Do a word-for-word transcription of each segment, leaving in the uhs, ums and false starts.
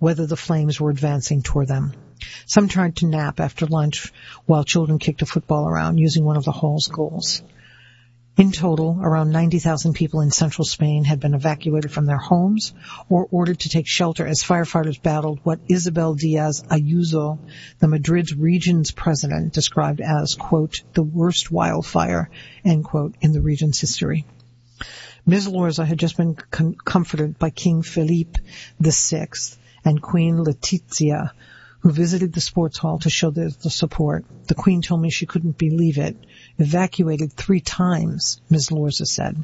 whether the flames were advancing toward them. Some tried to nap after lunch while children kicked a football around using one of the hall's goals. In total, around ninety thousand people in central Spain had been evacuated from their homes or ordered to take shelter as firefighters battled what Isabel Díaz Ayuso, the Madrid's region's president, described as, quote, the worst wildfire, end quote, in the region's history. Miz Lorza had just been com- comforted by King Felipe the Sixth and Queen Letizia, who visited the sports hall to show the, the support. The Queen told me she couldn't believe it. Evacuated three times, Miz Lorza said.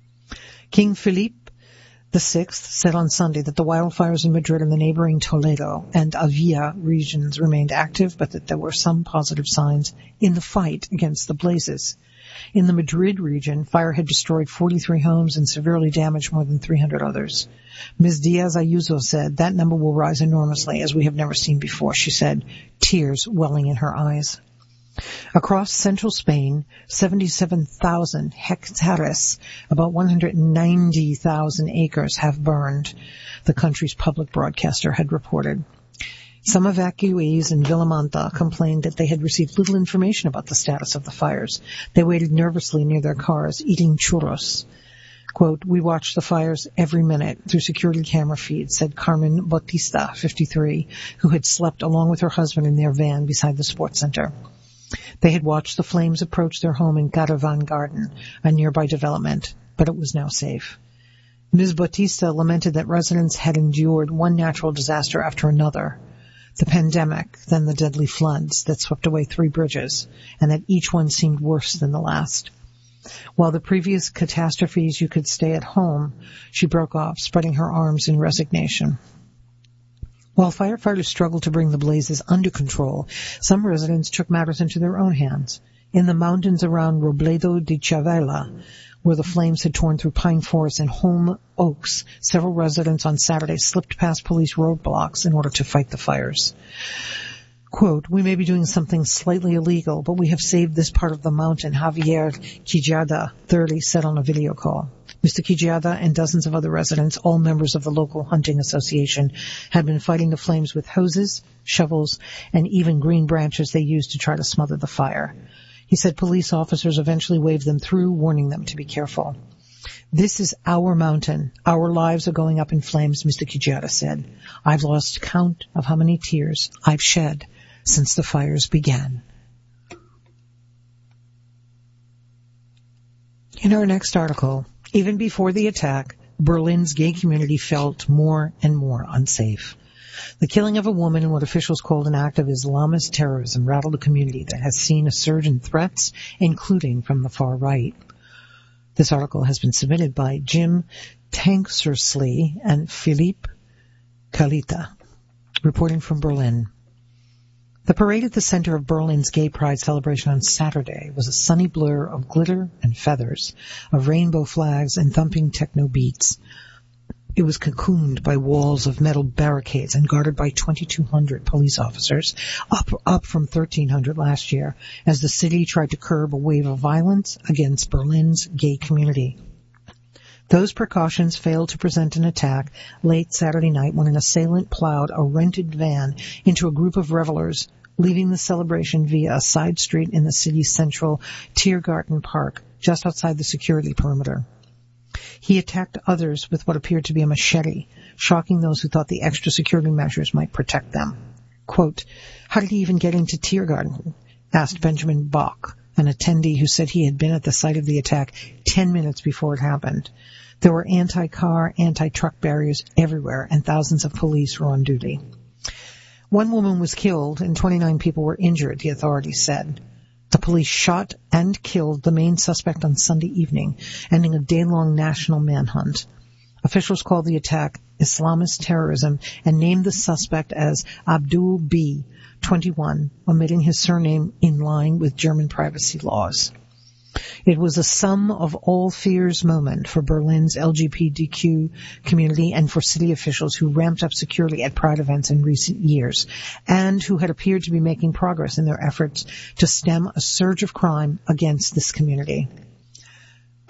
King Felipe the Sixth said on Sunday that the wildfires in Madrid and the neighboring Toledo and Avia regions remained active, but that there were some positive signs in the fight against the blazes. In the Madrid region, fire had destroyed forty-three homes and severely damaged more than three hundred others. Miz Díaz Ayuso said that number will rise enormously, as we have never seen before, she said, tears welling in her eyes. Across central Spain, seventy-seven thousand hectares, about one hundred ninety thousand acres, have burned, the country's public broadcaster had reported. Some evacuees in Villamanta complained that they had received little information about the status of the fires. They waited nervously near their cars, eating churros. Quote, we watched the fires every minute through security camera feeds, said Carmen Bautista, fifty-three, who had slept along with her husband in their van beside the sports center. They had watched the flames approach their home in Caravan Garden, a nearby development, but it was now safe. Miz Bautista lamented that residents had endured one natural disaster after another, the pandemic, then the deadly floods that swept away three bridges, and that each one seemed worse than the last. While the previous catastrophes you could stay at home, she broke off, spreading her arms in resignation. While firefighters struggled to bring the blazes under control, some residents took matters into their own hands. In the mountains around Robledo de Chavela, where the flames had torn through pine forests and holm oaks, several residents on Saturday slipped past police roadblocks in order to fight the fires. Quote, we may be doing something slightly illegal, but we have saved this part of the mountain, Javier Quijada, thirty, said on a video call. Mister Quijada and dozens of other residents, all members of the local hunting association, had been fighting the flames with hoses, shovels, and even green branches they used to try to smother the fire. He said police officers eventually waved them through, warning them to be careful. This is our mountain. Our lives are going up in flames, Mister Quijada said. I've lost count of how many tears I've shed since the fires began. In our next article, even before the attack, Berlin's gay community felt more and more unsafe. The killing of a woman in what officials called an act of Islamist terrorism rattled a community that has seen a surge in threats, including from the far right. This article has been submitted by Jim Tanksersley and Philippe Kalita, reporting from Berlin. The parade at the center of Berlin's Gay Pride celebration on Saturday was a sunny blur of glitter and feathers, of rainbow flags and thumping techno beats. It was cocooned by walls of metal barricades and guarded by twenty-two hundred police officers, up, up from thirteen hundred last year, as the city tried to curb a wave of violence against Berlin's gay community. Those precautions failed to prevent an attack late Saturday night when an assailant plowed a rented van into a group of revelers, leaving the celebration via a side street in the city's central Tiergarten Park, just outside the security perimeter. He attacked others with what appeared to be a machete, shocking those who thought the extra security measures might protect them. Quote, how did he even get into Tiergarten? Asked Benjamin Bach, an attendee who said he had been at the site of the attack ten minutes before it happened. There were anti-car, anti-truck barriers everywhere, and thousands of police were on duty. One woman was killed and twenty-nine people were injured, the authorities said. The police shot and killed the main suspect on Sunday evening, ending a day-long national manhunt. Officials called the attack Islamist terrorism and named the suspect as Abdul B., twenty-one, omitting his surname in line with German privacy laws. It was a sum of all fears moment for Berlin's L G B T Q community and for city officials who ramped up security at Pride events in recent years and who had appeared to be making progress in their efforts to stem a surge of crime against this community.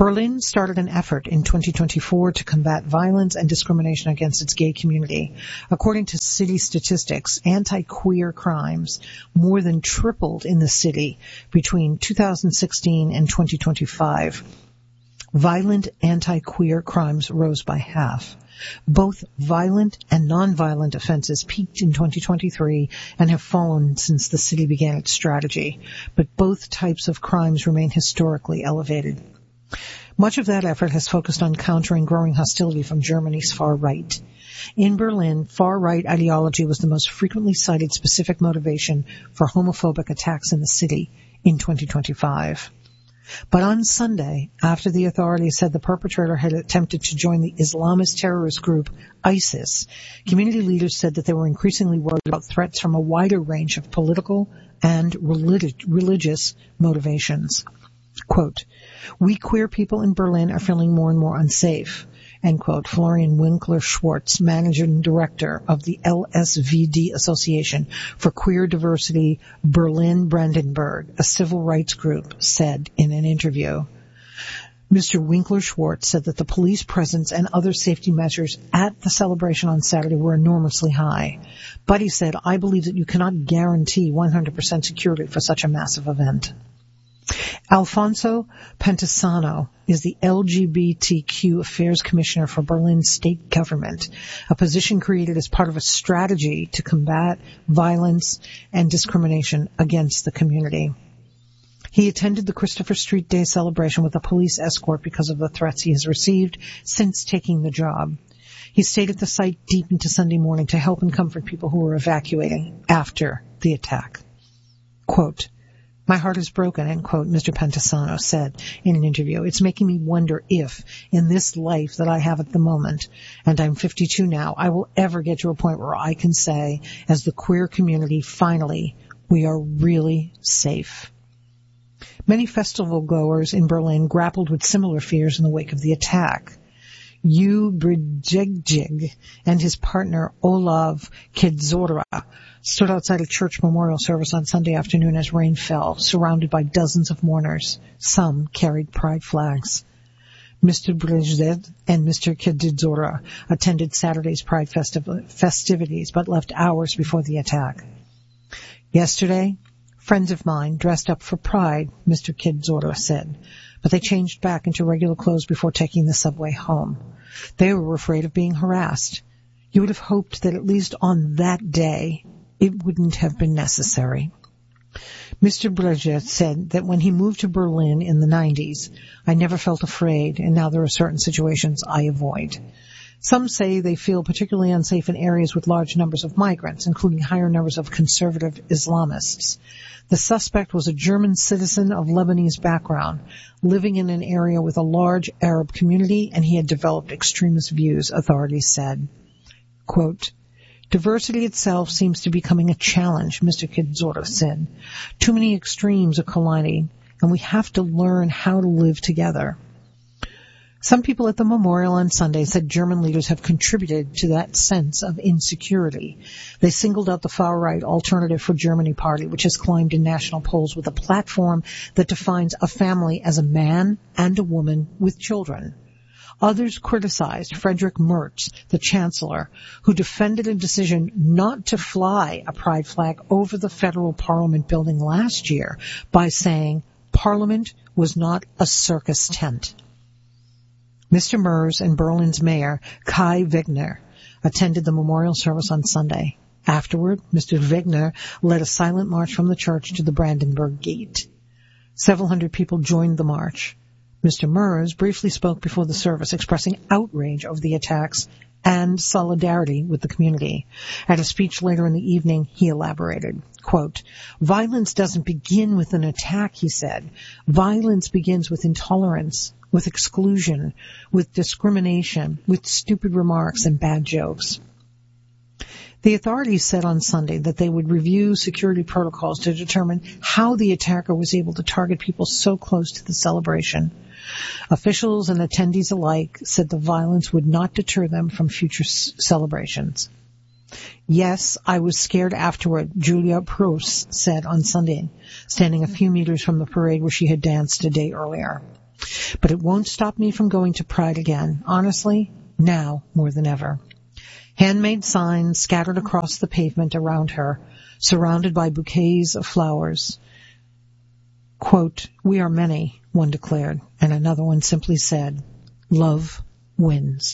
Berlin started an effort in twenty twenty-four to combat violence and discrimination against its gay community. According to city statistics, anti-queer crimes more than tripled in the city between two thousand sixteen and twenty twenty-five. Violent anti-queer crimes rose by half. Both violent and non-violent offenses peaked in twenty twenty-three and have fallen since the city began its strategy, but both types of crimes remain historically elevated. Much of that effort has focused on countering growing hostility from Germany's far right. In Berlin, far-right ideology was the most frequently cited specific motivation for homophobic attacks in the city in twenty twenty-five. But on Sunday, after the authorities said the perpetrator had attempted to join the Islamist terrorist group ISIS, community leaders said that they were increasingly worried about threats from a wider range of political and religi- religious motivations. Quote, "We queer people in Berlin are feeling more and more unsafe," end quote. Florian Winkler-Schwartz, managing director of the L S V D Association for Queer Diversity Berlin-Brandenburg, a civil rights group, said in an interview. Mister Winkler-Schwartz said that the police presence and other safety measures at the celebration on Saturday were enormously high. But he said, "I believe that you cannot guarantee one hundred percent security for such a massive event." Alfonso Pentasano is the L G B T Q Affairs Commissioner for Berlin state government, a position created as part of a strategy to combat violence and discrimination against the community. He attended the Christopher Street Day celebration with a police escort because of the threats he has received since taking the job. He stayed at the site deep into Sunday morning to help and comfort people who were evacuating after the attack. Quote, "My heart is broken," end quote, Mister Pentasano said in an interview. "It's making me wonder if, in this life that I have at the moment, and I'm fifty-two now, I will ever get to a point where I can say, as the queer community, finally, we are really safe." Many festival goers in Berlin grappled with similar fears in the wake of the attack. Yu Bridjig and his partner Olav Kidzora stood outside a church memorial service on Sunday afternoon as rain fell, surrounded by dozens of mourners. Some carried pride flags. Mister Bridjig and Mister Kidzora attended Saturday's pride festiv- festivities, but left hours before the attack. Yesterday, friends of mine dressed up for pride, Mister Kidzora said, but they changed back into regular clothes before taking the subway home. They were afraid of being harassed. You would have hoped that at least on that day, it wouldn't have been necessary. Mister Bridget said that when he moved to Berlin in the nineties, "I never felt afraid, and now there are certain situations I avoid." Some say they feel particularly unsafe in areas with large numbers of migrants, including higher numbers of conservative Islamists. The suspect was a German citizen of Lebanese background, living in an area with a large Arab community, and he had developed extremist views, authorities said. Quote, "Diversity itself seems to be becoming a challenge," Mister Kidzora said. "Too many extremes are colliding, and we have to learn how to live together." Some people at the memorial on Sunday said German leaders have contributed to that sense of insecurity. They singled out the far-right Alternative for Germany party, which has climbed in national polls with a platform that defines a family as a man and a woman with children. Others criticized Friedrich Merz, the chancellor, who defended a decision not to fly a pride flag over the federal parliament building last year by saying Parliament was not a circus tent. Mister Merz and Berlin's mayor, Kai Wegner, attended the memorial service on Sunday. Afterward, Mister Wegner led a silent march from the church to the Brandenburg Gate. Several hundred people joined the march. Mister Merz briefly spoke before the service, expressing outrage over the attacks and solidarity with the community. At a speech later in the evening, he elaborated, quote, "Violence doesn't begin with an attack," he said. "Violence begins with intolerance, with exclusion, with discrimination, with stupid remarks and bad jokes." The authorities said on Sunday that they would review security protocols to determine how the attacker was able to target people so close to the celebration. Officials and attendees alike said the violence would not deter them from future s- celebrations. "Yes, I was scared afterward," Julia Proust said on Sunday, standing a few meters from the parade where she had danced a day earlier. But it won't stop me from going to Pride again. Honestly, now more than ever. Handmade signs scattered across the pavement around her, surrounded by bouquets of flowers. Quote, "We are many," one declared, and another one simply said, "Love wins."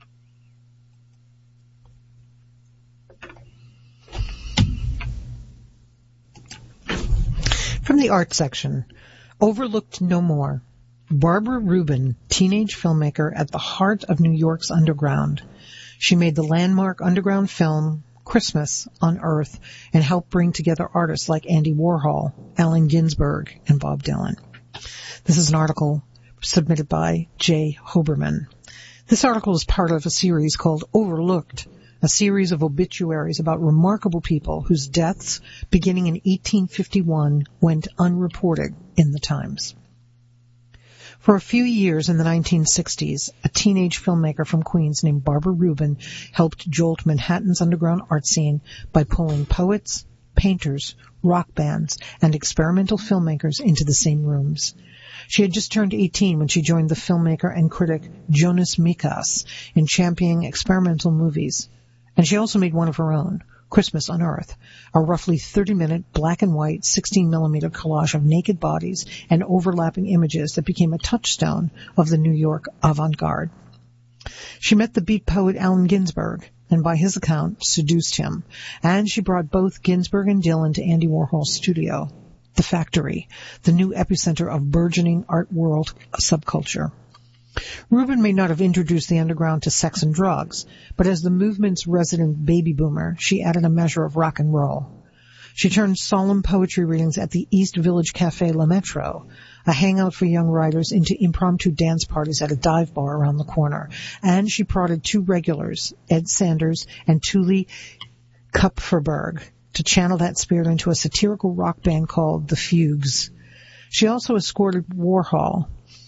From the art section, Overlooked No More. Barbara Rubin, teenage filmmaker at the heart of New York's underground. She made the landmark underground film Christmas on Earth and helped bring together artists like Andy Warhol, Allen Ginsberg, and Bob Dylan. This is an article submitted by Jay Hoberman. This article is part of a series called Overlooked, a series of obituaries about remarkable people whose deaths, beginning in eighteen fifty-one, went unreported in the Times. For a few years in the nineteen sixties, a teenage filmmaker from Queens named Barbara Rubin helped jolt Manhattan's underground art scene by pulling poets, painters, rock bands, and experimental filmmakers into the same rooms. She had just turned eighteen when she joined the filmmaker and critic Jonas Mekas in championing experimental movies. And she also made one of her own, Christmas on Earth, a roughly thirty-minute black and white sixteen millimeter collage of naked bodies and overlapping images that became a touchstone of the New York avant-garde. She met the beat poet Allen Ginsberg, and by his account, seduced him, and she brought both Ginsberg and Dylan to Andy Warhol's studio, The Factory, the new epicenter of burgeoning art world subculture. Rubin may not have introduced the underground to sex and drugs, but as the movement's resident baby boomer, she added a measure of rock and roll. She turned solemn poetry readings at the East Village Cafe La Metro, a hangout for young writers, into impromptu dance parties at a dive bar around the corner. And she prodded two regulars, Ed Sanders and Tuli Kupferberg, to channel that spirit into a satirical rock band called The Fugues. She also escorted Warhol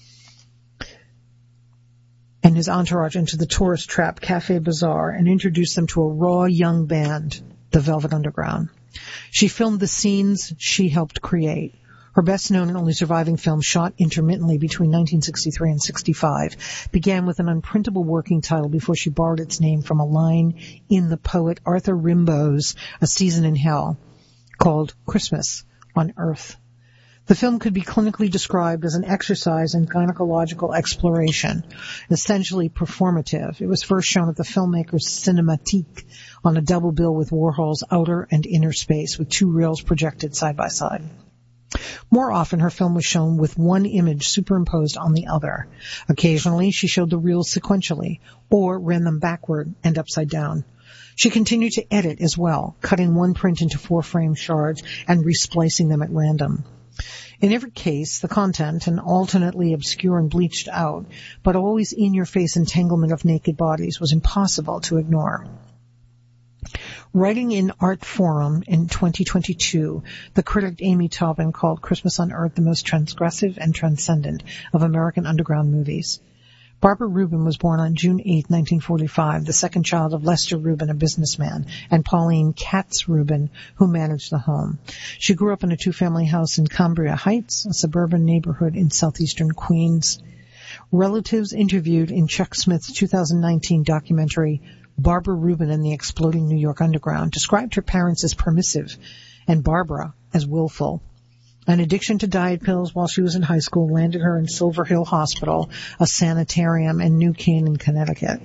and his entourage into the tourist trap Cafe Bazaar and introduced them to a raw young band, the Velvet Underground. She filmed the scenes she helped create. Her best-known and only surviving film, shot intermittently between nineteen sixty-three and sixty-five, began with an unprintable working title before she borrowed its name from a line in the poet Arthur Rimbaud's A Season in Hell, called Christmas on Earth. The film could be clinically described as an exercise in gynecological exploration, essentially performative. It was first shown at the filmmaker's Cinématique on a double bill with Warhol's Outer and Inner Space, with two reels projected side by side. More often, her film was shown with one image superimposed on the other. Occasionally, she showed the reels sequentially, or ran them backward and upside down. She continued to edit as well, cutting one print into four frame shards and resplicing them at random. In every case, the content, an alternately obscure and bleached out, but always in-your-face entanglement of naked bodies, was impossible to ignore. Writing in Art Forum in twenty twenty-two, the critic Amy Taubin called Christmas on Earth the most transgressive and transcendent of American underground movies. Barbara Rubin was born on June eighth, nineteen forty-five, the second child of Lester Rubin, a businessman, and Pauline Katz Rubin, who managed the home. She grew up in a two-family house in Cambria Heights, a suburban neighborhood in southeastern Queens. Relatives interviewed in Chuck Smith's two thousand nineteen documentary, Barbara Rubin and the Exploding New York Underground, described her parents as permissive and Barbara as willful. An addiction to diet pills while she was in high school landed her in Silver Hill Hospital, a sanitarium in New Canaan, Connecticut.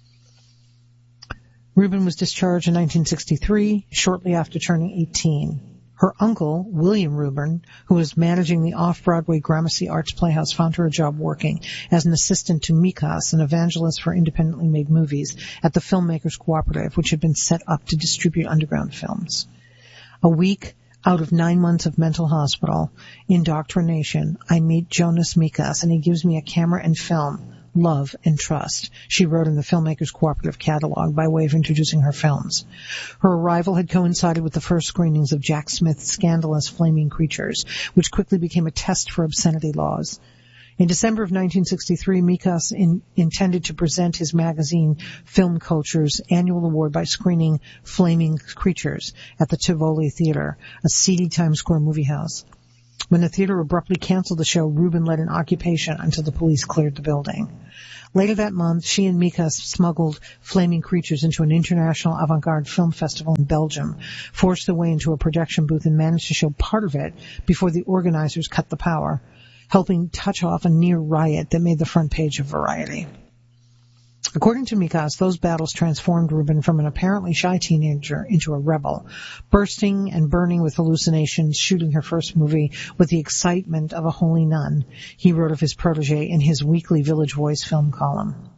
Rubin was discharged in nineteen sixty-three, shortly after turning eighteen. Her uncle, William Rubin, who was managing the off-Broadway Gramercy Arts Playhouse, found her a job working as an assistant to Mekas, an evangelist for independently made movies, at the Filmmakers Cooperative, which had been set up to distribute underground films. A week out of nine months of mental hospital indoctrination, I meet Jonas Mekas, and he gives me a camera and film, Love and Trust, she wrote in the Filmmakers Cooperative catalog by way of introducing her films. Her arrival had coincided with the first screenings of Jack Smith's scandalous Flaming Creatures, which quickly became a test for obscenity laws. In December of nineteen sixty-three, Mekas in, intended to present his magazine Film Culture's annual award by screening Flaming Creatures at the Tivoli Theater, a seedy Times Square movie house. When the theater abruptly canceled the show, Rubin led an occupation until the police cleared the building. Later that month, she and Mika smuggled Flaming Creatures into an international avant-garde film festival in Belgium, forced their way into a production booth, and managed to show part of it before the organizers cut the power, helping touch off a near riot that made the front page of Variety. According to Mikas, those battles transformed Rubin from an apparently shy teenager into a rebel, bursting and burning with hallucinations, shooting her first movie with the excitement of a holy nun, he wrote of his protege in his weekly Village Voice film column.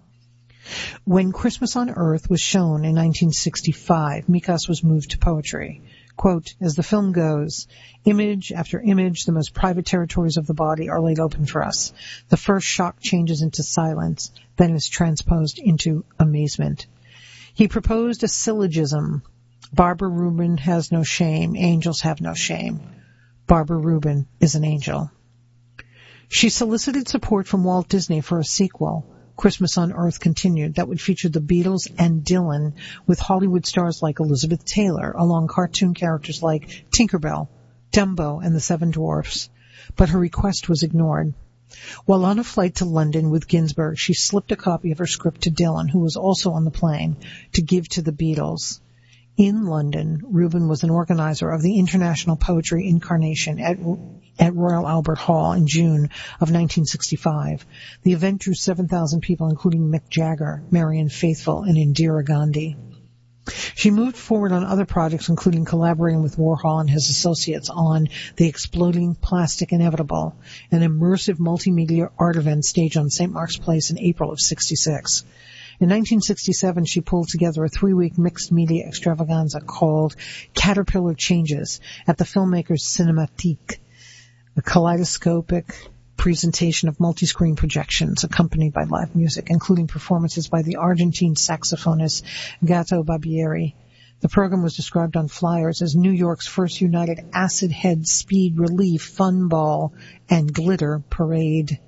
When Christmas on Earth was shown in nineteen sixty-five, Mikas was moved to poetry. Quote, as the film goes, image after image, the most private territories of the body are laid open for us. The first shock changes into silence, then is transposed into amazement. He proposed a syllogism. Barbara Rubin has no shame. Angels have no shame. Barbara Rubin is an angel. She solicited support from Walt Disney for a sequel. Christmas on Earth continued, that would feature the Beatles and Dylan with Hollywood stars like Elizabeth Taylor, along cartoon characters like Tinkerbell, Dumbo, and the Seven Dwarfs. But her request was ignored. While on a flight to London with Ginsberg, she slipped a copy of her script to Dylan, who was also on the plane, to give to the Beatles. In London, Rubin was an organizer of the International Poetry Incarnation at, at Royal Albert Hall in June of nineteen sixty-five. The event drew seven thousand people, including Mick Jagger, Marianne Faithfull, and Indira Gandhi. She moved forward on other projects, including collaborating with Warhol and his associates on The Exploding Plastic Inevitable, an immersive multimedia art event staged on Saint Mark's Place in April of sixty-six. In nineteen sixty-seven, she pulled together a three-week mixed media extravaganza called Caterpillar Changes at the filmmaker's Cinématique, a kaleidoscopic presentation of multi-screen projections accompanied by live music, including performances by the Argentine saxophonist Gato Barbieri. The program was described on flyers as New York's first united acid head speed relief fun ball and glitter parade.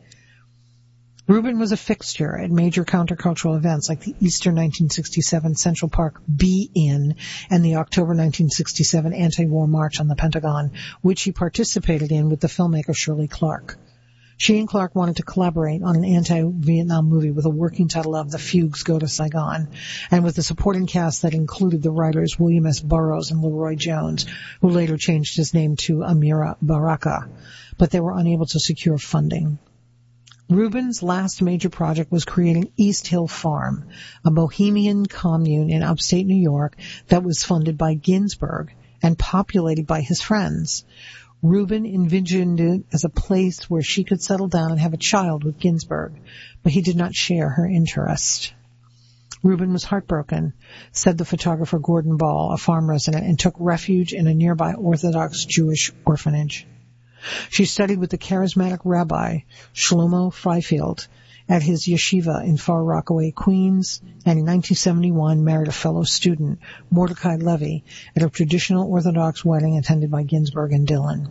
Rubin was a fixture at major countercultural events like the Easter nineteen sixty-seven Central Park Be-In and the October nineteen sixty-seven Anti-War March on the Pentagon, which he participated in with the filmmaker Shirley Clarke. She and Clarke wanted to collaborate on an anti-Vietnam movie with a working title of The Fugues Go to Saigon, and with a supporting cast that included the writers William S. Burroughs and Leroy Jones, who later changed his name to Amira Baraka, but they were unable to secure funding. Rubin's last major project was creating East Hill Farm, a bohemian commune in upstate New York that was funded by Ginsberg and populated by his friends. Rubin envisioned it as a place where she could settle down and have a child with Ginsberg, but he did not share her interest. Rubin was heartbroken, said the photographer Gordon Ball, a farm resident, and took refuge in a nearby Orthodox Jewish orphanage. She studied with the charismatic rabbi Shlomo Freifeld at his yeshiva in Far Rockaway, Queens, and in nineteen seventy-one married a fellow student, Mordecai Levy, at a traditional Orthodox wedding attended by Ginsberg and Dylan.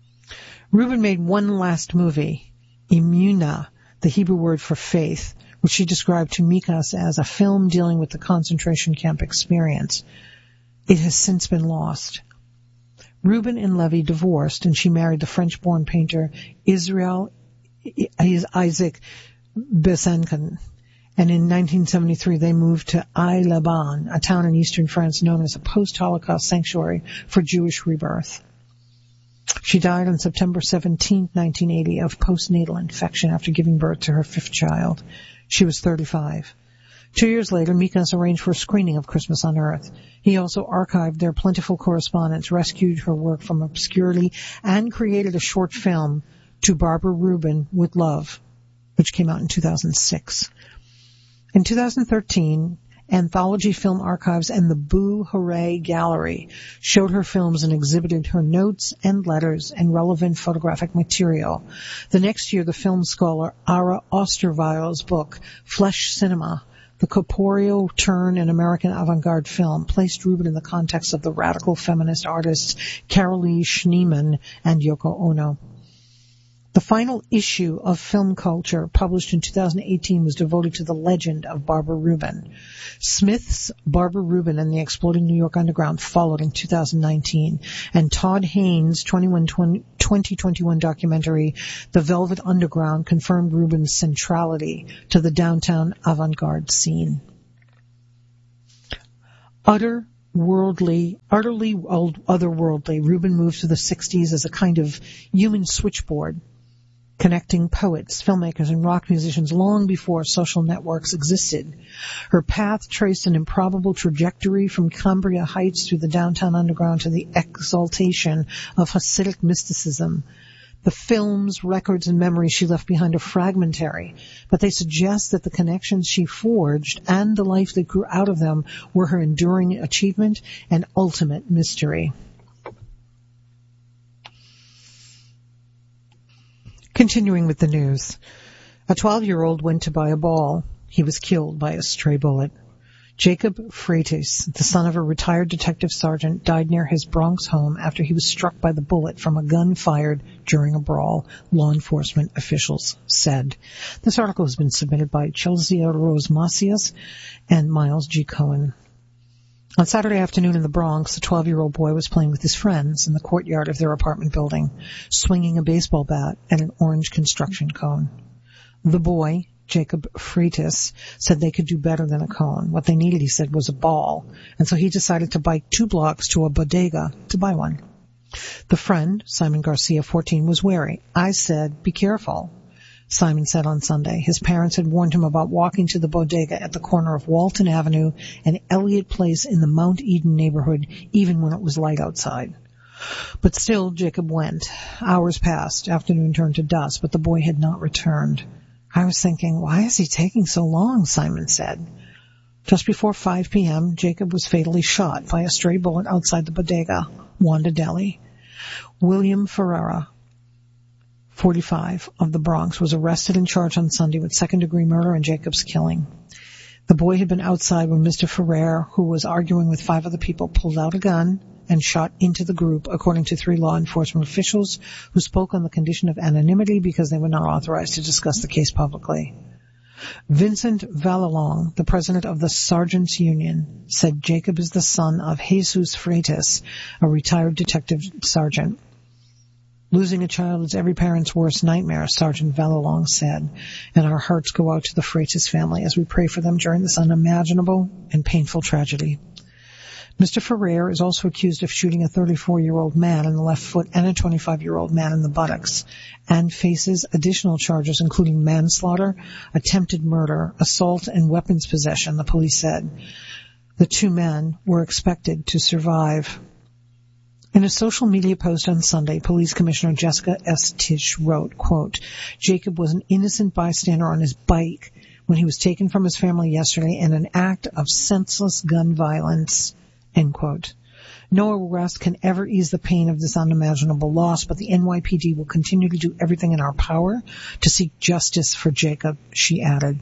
Rubin made one last movie, Emunah, the Hebrew word for faith, which she described to Mikas as a film dealing with the concentration camp experience. It has since been lost. Rubin and Levy divorced, and she married the French-born painter Israel Isaac Besançon. And in nineteen seventy-three, they moved to Aix-les-Bains, a town in eastern France known as a post-Holocaust sanctuary for Jewish rebirth. She died on September seventeenth, nineteen eighty, of postnatal infection after giving birth to her fifth child. She was thirty-five. Two years later, Mikas arranged for a screening of Christmas on Earth. He also archived their plentiful correspondence, rescued her work from obscurity, and created a short film, To Barbara Rubin with Love, which came out in two thousand six. In two thousand thirteen, Anthology Film Archives and the Boo Hooray Gallery showed her films and exhibited her notes and letters and relevant photographic material. The next year, the film scholar Ara Osterweil's book, Flesh Cinema, The Corporeal Turn in American Avant-Garde Film, placed Rubin in the context of the radical feminist artists Carolee Schneemann and Yoko Ono. The final issue of Film Culture, published in two thousand eighteen, was devoted to the legend of Barbara Rubin. Smith's Barbara Rubin and the Exploding New York Underground followed in two thousand nineteen, and Todd Haynes' twenty twenty-one documentary, The Velvet Underground, confirmed Rubin's centrality to the downtown avant-garde scene. Utter worldly, utterly otherworldly, Rubin moved through the sixties as a kind of human switchboard, connecting poets, filmmakers, and rock musicians long before social networks existed. Her path traced an improbable trajectory from Cambria Heights through the downtown underground to the exaltation of Hasidic mysticism. The films, records, and memories she left behind are fragmentary, but they suggest that the connections she forged and the life that grew out of them were her enduring achievement and ultimate mystery. Continuing with the news, a twelve-year-old went to buy a ball. He was killed by a stray bullet. Jacob Freitas, the son of a retired detective sergeant, died near his Bronx home after he was struck by the bullet from a gun fired during a brawl, law enforcement officials said. This article has been submitted by Chelsea Rose Macias and Miles G. Cohen. On Saturday afternoon in the Bronx, the twelve-year-old boy was playing with his friends in the courtyard of their apartment building, swinging a baseball bat at an orange construction cone. The boy, Jacob Freitas, said they could do better than a cone. What they needed, he said, was a ball, and so he decided to bike two blocks to a bodega to buy one. The friend, Simon Garcia, fourteen, was wary. I said, "Be careful," Simon said on Sunday. His parents had warned him about walking to the bodega at the corner of Walton Avenue and Elliott Place in the Mount Eden neighborhood, even when it was light outside. But still, Jacob went. Hours passed. Afternoon turned to dusk, but the boy had not returned. I was thinking, why is he taking so long? Simon said. Just before five p.m., Jacob was fatally shot by a stray bullet outside the bodega, Wanda Deli. William Ferreira, forty-five, of the Bronx, was arrested and charged on Sunday with second-degree murder and Jacob's killing. The boy had been outside when Mister Ferrer, who was arguing with five other people, pulled out a gun and shot into the group, according to three law enforcement officials who spoke on the condition of anonymity because they were not authorized to discuss the case publicly. Vincent Valalong, the president of the Sergeants Union, said Jacob is the son of Jesus Freitas, a retired detective sergeant. Losing a child is every parent's worst nightmare, Sergeant Valalong said, and our hearts go out to the Freitas family as we pray for them during this unimaginable and painful tragedy. Mister Ferrer is also accused of shooting a thirty-four-year-old man in the left foot and a twenty-five-year-old man in the buttocks, and faces additional charges including manslaughter, attempted murder, assault, and weapons possession, the police said. The two men were expected to survive. In a social media post on Sunday, Police Commissioner Jessica S. Tisch wrote, quote, Jacob was an innocent bystander on his bike when he was taken from his family yesterday in an act of senseless gun violence, end quote. No arrest can ever ease the pain of this unimaginable loss, but the N Y P D will continue to do everything in our power to seek justice for Jacob, she added.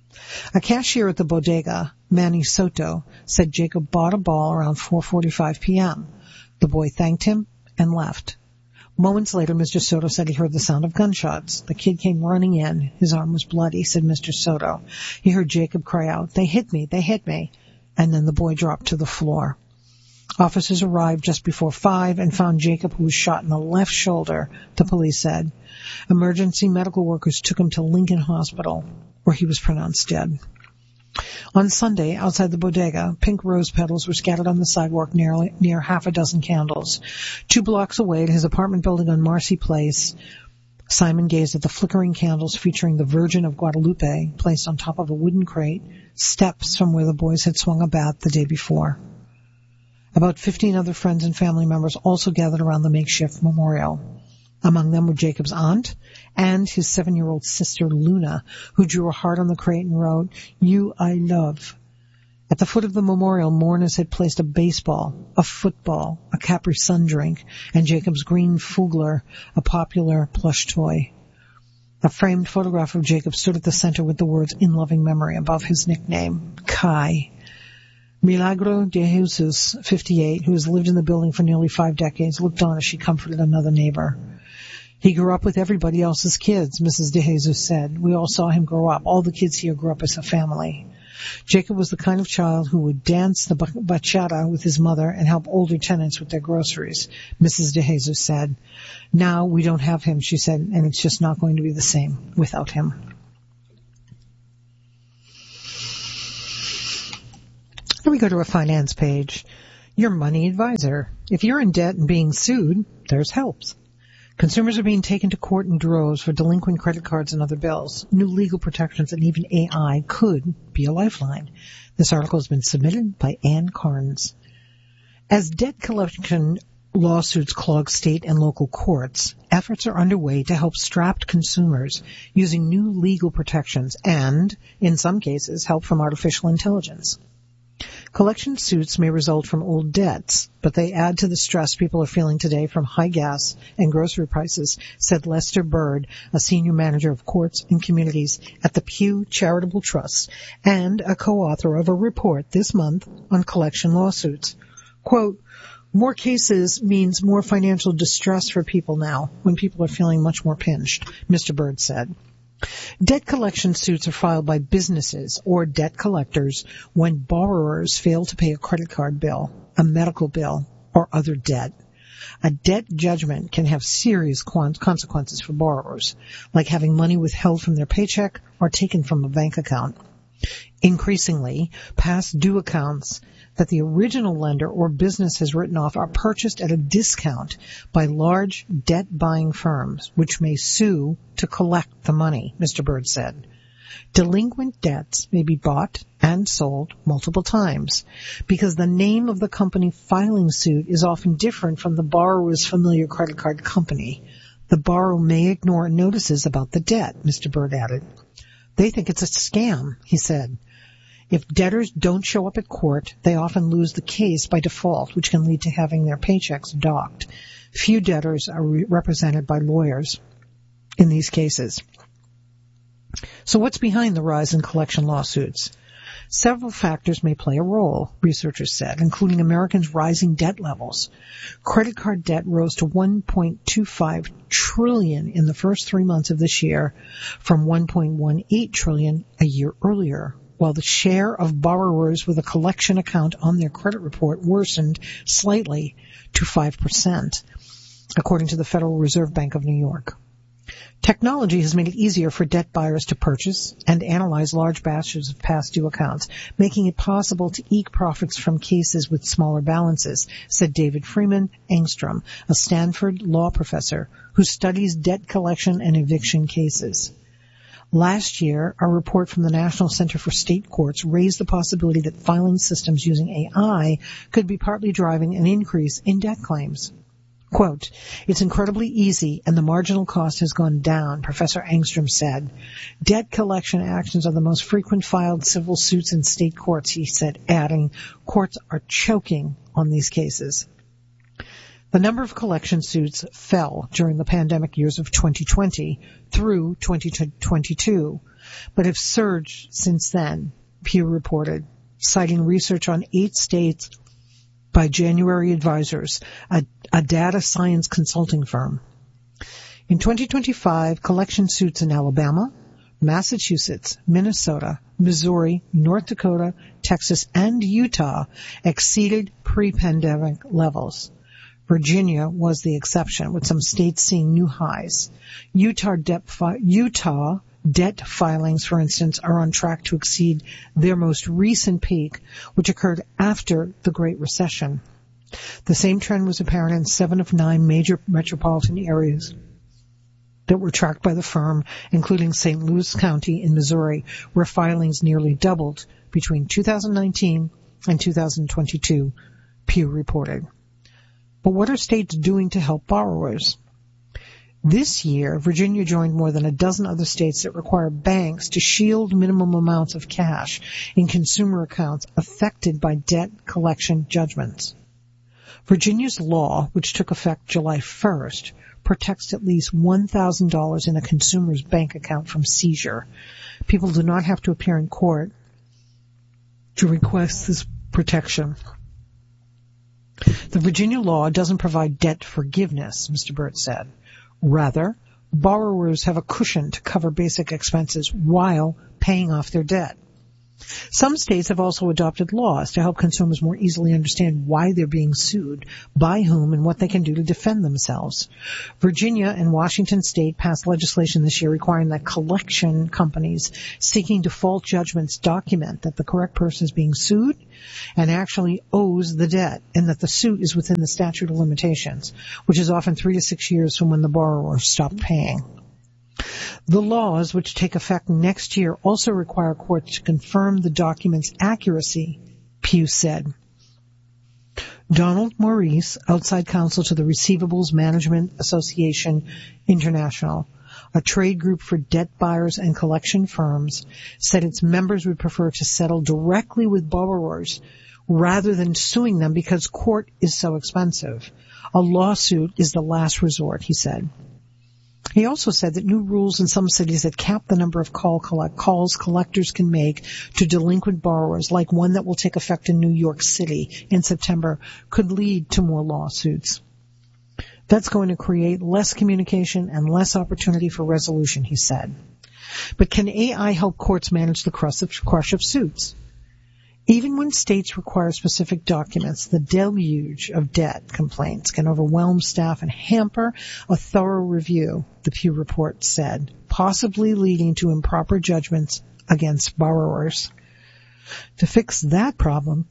A cashier at the bodega, Manny Soto, said Jacob bought a ball around four forty-five p.m. The boy thanked him and left. Moments later, Mister Soto said he heard the sound of gunshots. The kid came running in. His arm was bloody, said Mister Soto. He heard Jacob cry out, "They hit me! They hit me!" And then the boy dropped to the floor. Officers arrived just before five and found Jacob, who was shot in the left shoulder, the police said. Emergency medical workers took him to Lincoln Hospital, where he was pronounced dead. On Sunday, outside the bodega, pink rose petals were scattered on the sidewalk near, near half a dozen candles. Two blocks away at his apartment building on Marcy Place, Simon gazed at the flickering candles featuring the Virgin of Guadalupe placed on top of a wooden crate, steps from where the boys had swung a bat the day before. About fifteen other friends and family members also gathered around the makeshift memorial. Among them were Jacob's aunt and his seven-year-old sister, Luna, who drew a heart on the crate and wrote, "You I love." At the foot of the memorial, mourners had placed a baseball, a football, a Capri Sun drink, and Jacob's green Fugler, a popular plush toy. A framed photograph of Jacob stood at the center with the words "in loving memory" above his nickname, Kai. Milagro de Jesus, fifty-eight, who has lived in the building for nearly five decades, looked on as she comforted another neighbor. He grew up with everybody else's kids, Missus DeJesus said. We all saw him grow up. All the kids here grew up as a family. Jacob was the kind of child who would dance the bachata with his mother and help older tenants with their groceries, Missus DeJesus said. Now we don't have him, she said, and it's just not going to be the same without him. Here we go to a finance page. Your money advisor. If you're in debt and being sued, there's helps. Consumers are being taken to court in droves for delinquent credit cards and other bills. New legal protections and even A I could be a lifeline. This article has been submitted by Ann Carnes. As debt collection lawsuits clog state and local courts, efforts are underway to help strapped consumers using new legal protections and, in some cases, help from artificial intelligence. Collection suits may result from old debts, but they add to the stress people are feeling today from high gas and grocery prices, said Lester Bird, a senior manager of courts and communities at the Pew Charitable Trust and a co-author of a report this month on collection lawsuits. Quote, more cases means more financial distress for people now when people are feeling much more pinched, Mister Bird said. Debt collection suits are filed by businesses or debt collectors when borrowers fail to pay a credit card bill, a medical bill, or other debt. A debt judgment can have serious consequences for borrowers, like having money withheld from their paycheck or taken from a bank account. Increasingly, past due accounts that the original lender or business has written off are purchased at a discount by large debt-buying firms, which may sue to collect the money, Mister Bird said. Delinquent debts may be bought and sold multiple times because the name of the company filing suit is often different from the borrower's familiar credit card company. The borrower may ignore notices about the debt, Mister Bird added. They think it's a scam, he said. If debtors don't show up at court, they often lose the case by default, which can lead to having their paychecks docked. Few debtors are re- represented by lawyers in these cases. So what's behind the rise in collection lawsuits? Several factors may play a role, researchers said, including Americans' rising debt levels. Credit card debt rose to one point two five trillion dollars in the first three months of this year from one point one eight trillion dollars a year earlier, while the share of borrowers with a collection account on their credit report worsened slightly to five percent, according to the Federal Reserve Bank of New York. Technology has made it easier for debt buyers to purchase and analyze large batches of past due accounts, making it possible to eke profits from cases with smaller balances, said David Freeman Engstrom, a Stanford law professor who studies debt collection and eviction cases. Last year, a report from the National Center for State Courts raised the possibility that filing systems using A I could be partly driving an increase in debt claims. Quote, it's incredibly easy and the marginal cost has gone down, Professor Engstrom said. Debt collection actions are the most frequent filed civil suits in state courts, he said, adding, courts are choking on these cases. The number of collection suits fell during the pandemic years of twenty twenty through twenty twenty-two, but have surged since then, Pew reported, citing research on eight states by January Advisors, a, a data science consulting firm. In twenty twenty-five, collection suits in Alabama, Massachusetts, Minnesota, Missouri, North Dakota, Texas, and Utah exceeded pre-pandemic levels. Virginia was the exception, with some states seeing new highs. Utah debt, fi- Utah debt filings, for instance, are on track to exceed their most recent peak, which occurred after the Great Recession. The same trend was apparent in seven of nine major metropolitan areas that were tracked by the firm, including Saint Louis County in Missouri, where filings nearly doubled between two thousand nineteen and two thousand twenty-two, Pew reported. But what are states doing to help borrowers? This year, Virginia joined more than a dozen other states that require banks to shield minimum amounts of cash in consumer accounts affected by debt collection judgments. Virginia's law, which took effect July first, protects at least one thousand dollars in a consumer's bank account from seizure. People do not have to appear in court to request this protection. The Virginia law doesn't provide debt forgiveness, Mister Burt said. Rather, borrowers have a cushion to cover basic expenses while paying off their debt. Some states have also adopted laws to help consumers more easily understand why they're being sued, by whom, and what they can do to defend themselves. Virginia and Washington State passed legislation this year requiring that collection companies seeking default judgments document that the correct person is being sued and actually owes the debt, and that the suit is within the statute of limitations, which is often three to six years from when the borrower stopped paying. The laws, which take effect next year, also require courts to confirm the document's accuracy, Pew said. Donald Maurice, outside counsel to the Receivables Management Association International, a trade group for debt buyers and collection firms, said its members would prefer to settle directly with borrowers rather than suing them because court is so expensive. A lawsuit is the last resort, he said. He also said that new rules in some cities that cap the number of call collect, calls collectors can make to delinquent borrowers, like one that will take effect in New York City in September, could lead to more lawsuits. That's going to create less communication and less opportunity for resolution, he said. But can A I help courts manage the crush of, crush of suits? Even when states require specific documents, the deluge of debt complaints can overwhelm staff and hamper a thorough review, the Pew report said, possibly leading to improper judgments against borrowers. To fix that problem,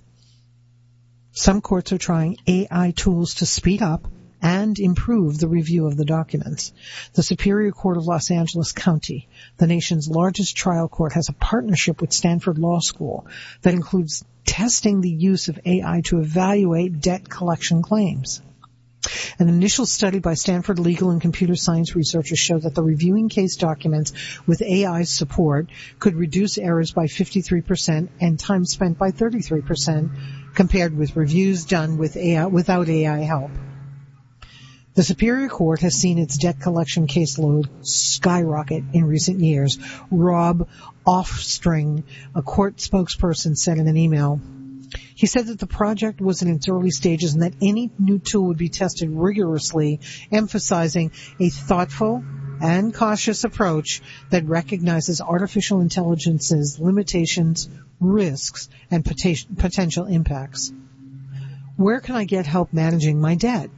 some courts are trying A I tools to speed up and improve the review of the documents. The Superior Court of Los Angeles County, the nation's largest trial court, has a partnership with Stanford Law School that includes testing the use of A I to evaluate debt collection claims. An initial study by Stanford legal and computer science researchers showed that the reviewing case documents with A I support could reduce errors by fifty-three percent and time spent by thirty-three percent compared with reviews done with A I, without A I help. The Superior Court has seen its debt collection caseload skyrocket in recent years. Rob Offstring, a court spokesperson, said in an email, he said that the project was in its early stages and that any new tool would be tested rigorously, emphasizing a thoughtful and cautious approach that recognizes artificial intelligence's limitations, risks, and potential impacts. Where can I get help managing my debt?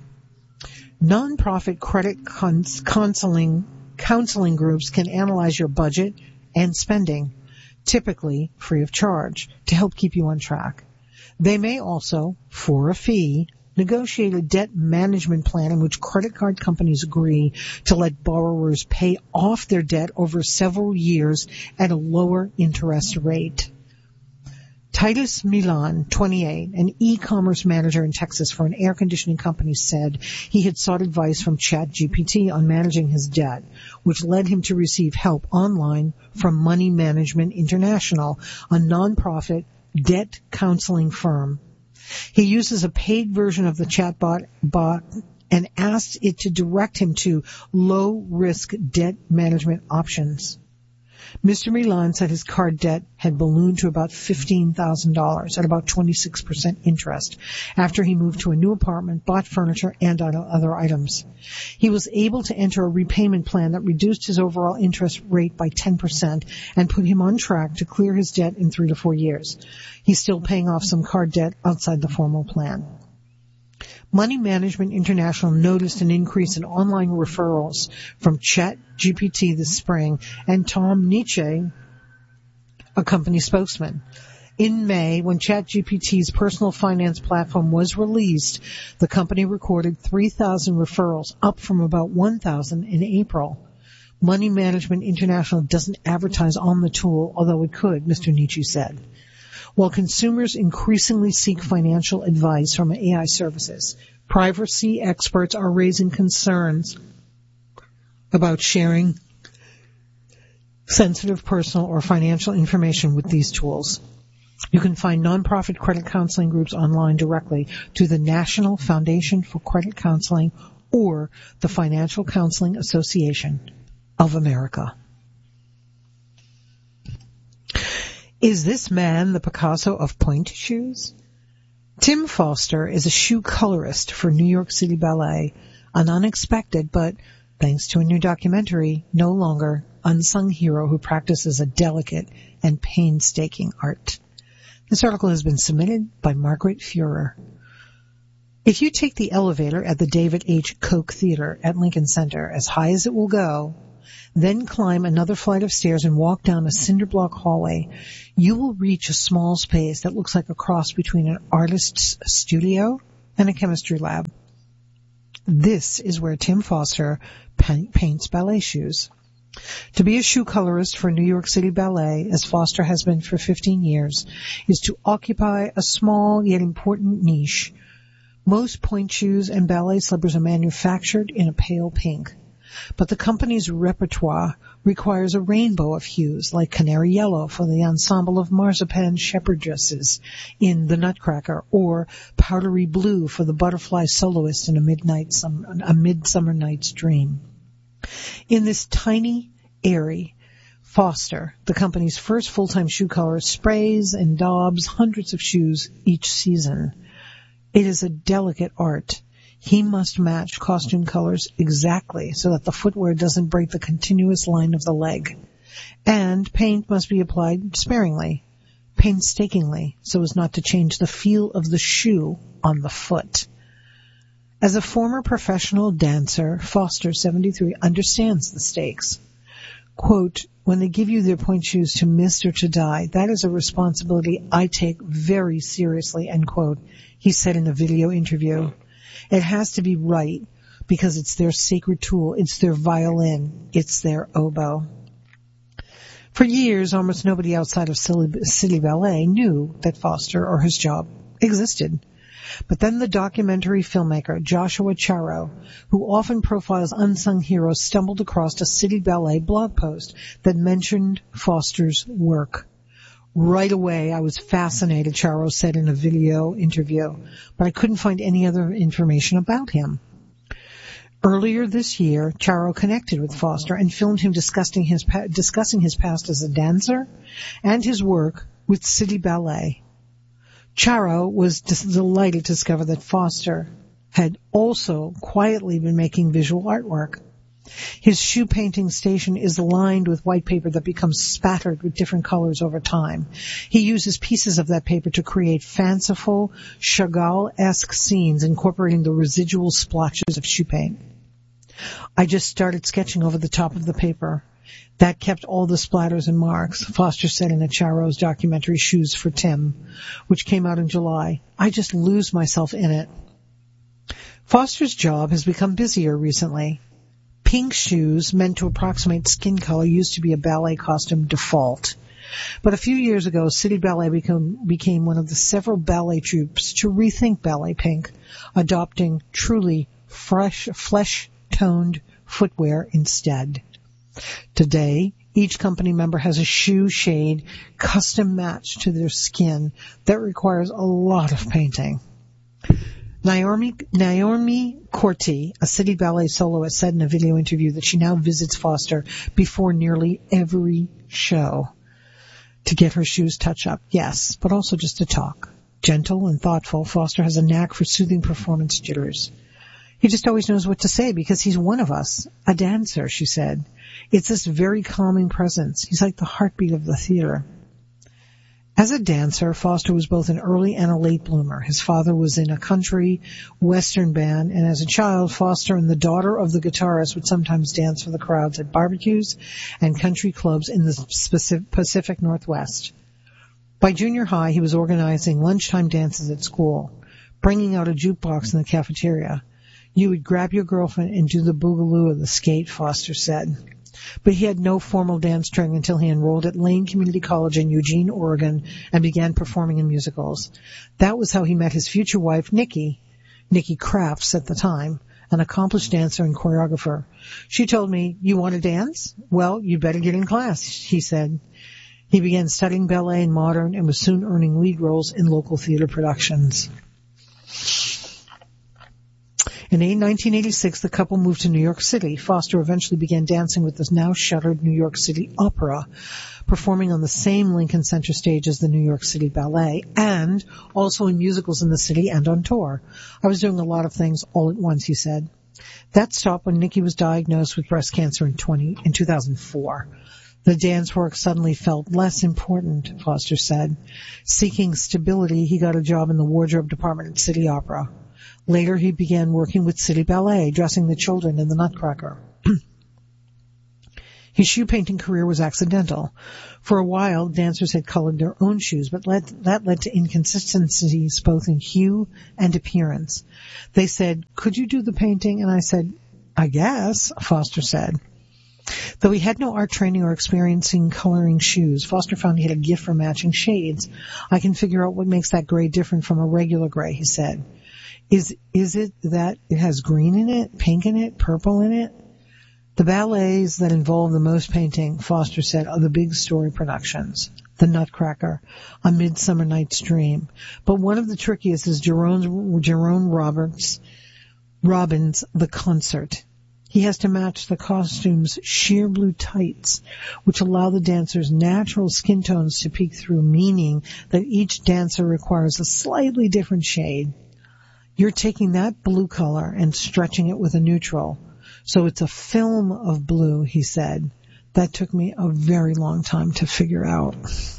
Nonprofit credit cons- counseling, counseling groups can analyze your budget and spending, typically free of charge, to help keep you on track. They may also, for a fee, negotiate a debt management plan in which credit card companies agree to let borrowers pay off their debt over several years at a lower interest rate. Titus Milan, twenty-eight, an e-commerce manager in Texas for an air conditioning company, said he had sought advice from ChatGPT on managing his debt, which led him to receive help online from Money Management International, a nonprofit debt counseling firm. He uses a paid version of the chatbot bot and asked it to direct him to low-risk debt management options. Mister Milan said his card debt had ballooned to about fifteen thousand dollars at about twenty-six percent interest after he moved to a new apartment, bought furniture, and other items. He was able to enter a repayment plan that reduced his overall interest rate by ten percent and put him on track to clear his debt in three to four years. He's still paying off some card debt outside the formal plan. Money Management International noticed an increase in online referrals from ChatGPT this spring, and Tom Nietzsche, a company spokesman. In May, when ChatGPT's personal finance platform was released, the company recorded three thousand referrals, up from about one thousand in April. Money Management International doesn't advertise on the tool, although it could, Mister Nietzsche said. While consumers increasingly seek financial advice from A I services, privacy experts are raising concerns about sharing sensitive personal or financial information with these tools. You can find nonprofit credit counseling groups online directly to the National Foundation for Credit Counseling or the Financial Counseling Association of America. Is this man the Picasso of pointe shoes? Tim Foster is a shoe colorist for New York City Ballet, an unexpected but thanks to a new documentary, no longer unsung hero who practices a delicate and painstaking art. This article has been submitted by Margaret Fuhrer. If you take the elevator at the David H. Koch Theater at Lincoln Center as high as it will go, then climb another flight of stairs and walk down a cinder block hallway, you will reach a small space that looks like a cross between an artist's studio and a chemistry lab. This is where Tim Foster paints ballet shoes. To be a shoe colorist for New York City Ballet, as Foster has been for fifteen years, is to occupy a small yet important niche. Most pointe shoes and ballet slippers are manufactured in a pale pink, but the company's repertoire requires a rainbow of hues, like canary yellow for the ensemble of marzipan shepherd dresses in The Nutcracker, or powdery blue for the butterfly soloist in A, Midnight Sum- a Midsummer Night's Dream. In this tiny, airy Foster, the company's first full-time shoe colorist, sprays and daubs hundreds of shoes each season. It is a delicate art. He must match costume colors exactly so that the footwear doesn't break the continuous line of the leg. And paint must be applied sparingly, painstakingly, so as not to change the feel of the shoe on the foot. As a former professional dancer, Foster, seventy-three, understands the stakes. Quote, when they give you their pointe shoes to miss or to die, that is a responsibility I take very seriously, end quote, he said in a video interview. It has to be right because it's their sacred tool, it's their violin, it's their oboe. For years, almost nobody outside of City Ballet knew that Foster or his job existed. But then the documentary filmmaker Joshua Charo, who often profiles unsung heroes, stumbled across a City Ballet blog post that mentioned Foster's work. Right away, I was fascinated, Charo said in a video interview, but I couldn't find any other information about him. Earlier this year, Charo connected with Foster and filmed him discussing his, discussing his past as a dancer and his work with City Ballet. Charo was delighted to discover that Foster had also quietly been making visual artwork. His shoe painting station is lined with white paper that becomes spattered with different colors over time. He uses pieces of that paper to create fanciful, Chagall-esque scenes incorporating the residual splotches of shoe paint. I just started sketching over the top of the paper. That kept all the splatters and marks, Foster said in a Charo's documentary Shoes for Tim, which came out in July. I just lose myself in it. Foster's job has become busier recently. Pink shoes meant to approximate skin color used to be a ballet costume default. But a few years ago, City Ballet became, became one of the several ballet troupes to rethink ballet pink, adopting truly fresh, flesh-toned footwear instead. Today, each company member has a shoe shade custom matched to their skin that requires a lot of painting. Naomi, Naomi Corti, a City Ballet soloist, said in a video interview that she now visits Foster before nearly every show to get her shoes touch-up. Yes, but also just to talk. Gentle and thoughtful, Foster has a knack for soothing performance jitters. He just always knows what to say because he's one of us, a dancer, she said. It's this very calming presence. He's like the heartbeat of the theater. As a dancer, Foster was both an early and a late bloomer. His father was in a country western band, and as a child, Foster and the daughter of the guitarist would sometimes dance for the crowds at barbecues and country clubs in the Pacific Northwest. By junior high, he was organizing lunchtime dances at school, bringing out a jukebox in the cafeteria. You would grab your girlfriend and do the boogaloo of the skate, Foster said. But he had no formal dance training until he enrolled at Lane Community College in Eugene, Oregon, and began performing in musicals. That was how he met his future wife, Nikki, Nikki Crafts at the time, an accomplished dancer and choreographer. She told me, you want to dance? Well, you better get in class, he said. He began studying ballet and modern and was soon earning lead roles in local theater productions. In nineteen eighty-six, the couple moved to New York City. Foster eventually began dancing with the now shuttered New York City Opera, performing on the same Lincoln Center stage as the New York City Ballet, and also in musicals in the city and on tour. I was doing a lot of things all at once, he said. That stopped when Nikki was diagnosed with breast cancer in twenty in two thousand four. The dance work suddenly felt less important, Foster said. Seeking stability, he got a job in the wardrobe department at City Opera. Later, he began working with City Ballet, dressing the children in the Nutcracker. His shoe painting career was accidental. For a while, dancers had colored their own shoes, but led, that led to inconsistencies both in hue and appearance. They said, "Could you do the painting?" And I said, "I guess," Foster said. Though he had no art training or experience in coloring shoes, Foster found he had a gift for matching shades. "I can figure out what makes that gray different from a regular gray," he said. Is, is it that it has green in it, pink in it, purple in it? The ballets that involve the most painting, Foster said, are the big story productions. The Nutcracker, A Midsummer Night's Dream. But one of the trickiest is Jerome, Jerome Roberts, Robbins' The Concert. He has to match the costume's sheer blue tights, which allow the dancers' natural skin tones to peek through, meaning that each dancer requires a slightly different shade. You're taking that blue color and stretching it with a neutral. So it's a film of blue, he said. That took me a very long time to figure out.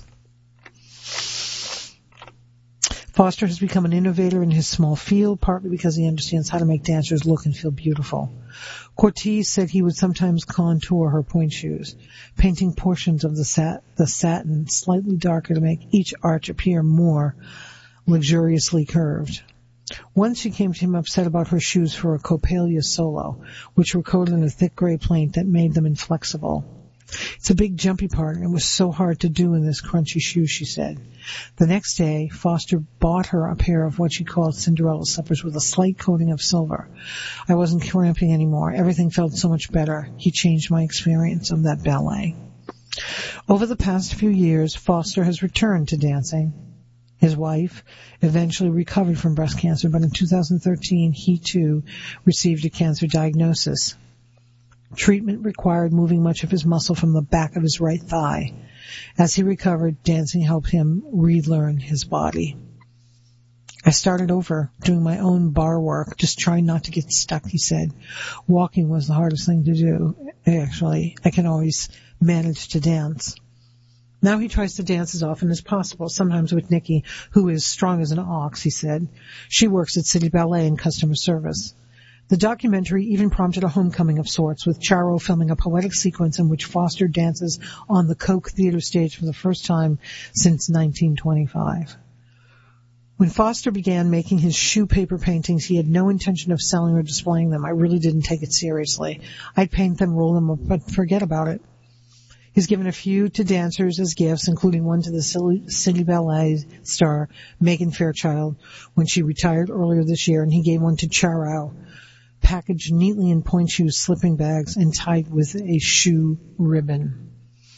Foster has become an innovator in his small field, partly because he understands how to make dancers look and feel beautiful. Cortez said he would sometimes contour her point shoes, painting portions of the, sat- the satin slightly darker to make each arch appear more luxuriously curved. Once she came to him upset about her shoes for a Coppelia solo, which were coated in a thick gray paint that made them inflexible. "It's a big jumpy part, and it was so hard to do in this crunchy shoe," she said. The next day, Foster bought her a pair of what she called Cinderella slippers with a slight coating of silver. "I wasn't cramping anymore. Everything felt so much better. He changed my experience of that ballet." Over the past few years, Foster has returned to dancing. His wife eventually recovered from breast cancer, but in two thousand thirteen, he too received a cancer diagnosis. Treatment required moving much of his muscle from the back of his right thigh. As he recovered, dancing helped him relearn his body. "I started over, doing my own bar work, just trying not to get stuck," he said. "Walking was the hardest thing to do. Actually, I can always manage to dance." Now he tries to dance as often as possible, sometimes with Nikki, who is strong as an ox, he said. She works at City Ballet in customer service. The documentary even prompted a homecoming of sorts, with Charo filming a poetic sequence in which Foster dances on the Coke Theater stage for the first time since nineteen twenty-five. When Foster began making his shoe paper paintings, he had no intention of selling or displaying them. "I really didn't take it seriously. I'd paint them, roll them up, but forget about it." He's given a few to dancers as gifts, including one to the City Ballet star Megan Fairchild when she retired earlier this year, and he gave one to Charo, packaged neatly in point shoe slipping bags and tied with a shoe ribbon.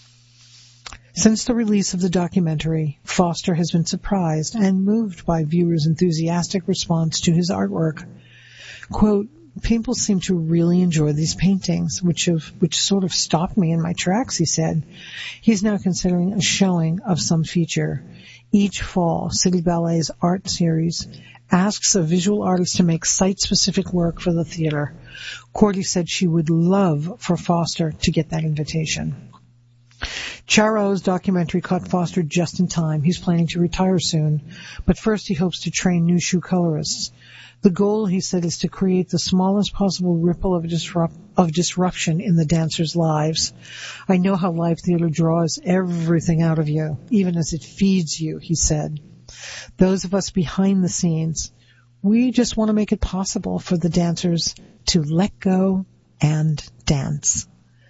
Since the release of the documentary, Foster has been surprised and moved by viewers' enthusiastic response to his artwork. Quote, "People seem to really enjoy these paintings, which have, which sort of stopped me in my tracks," he said. He's now considering a showing of some feature. Each fall, City Ballet's art series asks a visual artist to make site-specific work for the theater. Cordy said she would love for Foster to get that invitation. Charo's documentary caught Foster just in time. He's planning to retire soon, but first he hopes to train new shoe colorists. The goal, he said, is to create the smallest possible ripple of, disrupt, of disruption in the dancers' lives. "I know how live theater draws everything out of you, even as it feeds you," he said. "Those of us behind the scenes, we just want to make it possible for the dancers to let go and dance."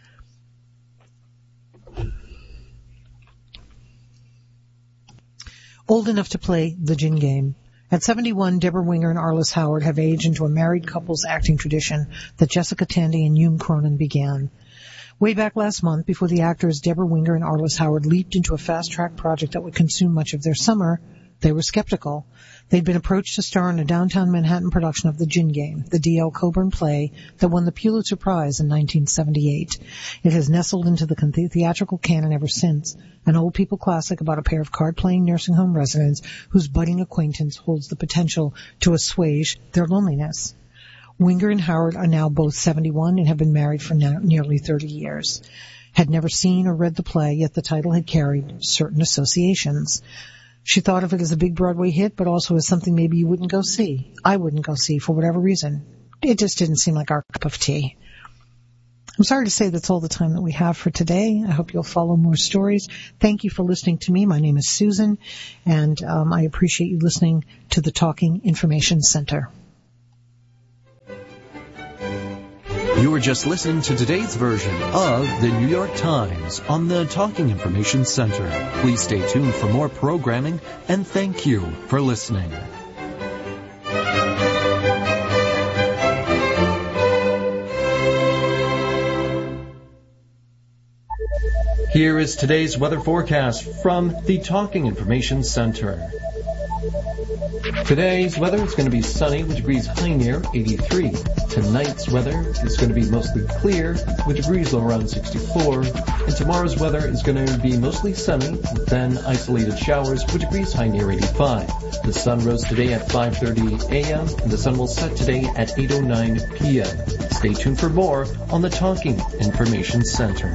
Old enough to play the gin game. At seventy-one, Deborah Winger and Arliss Howard have aged into a married couple's acting tradition that Jessica Tandy and Hume Cronin began. Way back last month, before the actors Deborah Winger and Arliss Howard leaped into a fast-track project that would consume much of their summer, they were skeptical. They'd been approached to star in a downtown Manhattan production of The Gin Game, the D L Coburn play that won the Pulitzer Prize in nineteen seventy-eight. It has nestled into the theatrical canon ever since, an old people classic about a pair of card-playing nursing home residents whose budding acquaintance holds the potential to assuage their loneliness. Winger and Howard are now both seventy-one and have been married for now nearly thirty years. Had never seen or read the play, yet the title had carried certain associations. She thought of it as a big Broadway hit, but also as something maybe you wouldn't go see. I wouldn't go see for whatever reason. It just didn't seem like our cup of tea. I'm sorry to say that's all the time that we have for today. I hope you'll follow more stories. Thank you for listening to me. My name is Susan, and um, I appreciate you listening to the Talking Information Center. You were just listening to today's version of the New York Times on the Talking Information Center. Please stay tuned for more programming, and thank you for listening. Here is today's weather forecast from the Talking Information Center. Today's weather is going to be sunny with degrees high near eighty-three. Tonight's weather is going to be mostly clear with degrees low around sixty-four. And tomorrow's weather is going to be mostly sunny, then isolated showers with degrees high near eighty-five. The sun rose today at five thirty a.m. and the sun will set today at eight oh nine p.m. Stay tuned for more on the Talking Information Center.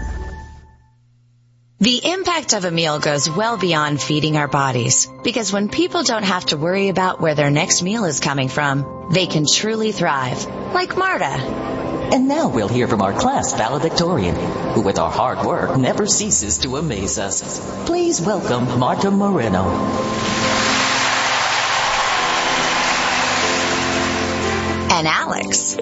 The impact of a meal goes well beyond feeding our bodies, because when people don't have to worry about where their next meal is coming from, they can truly thrive, like Marta. And now we'll hear from our class valedictorian, who with our hard work never ceases to amaze us. Please welcome Marta Moreno. And Alex.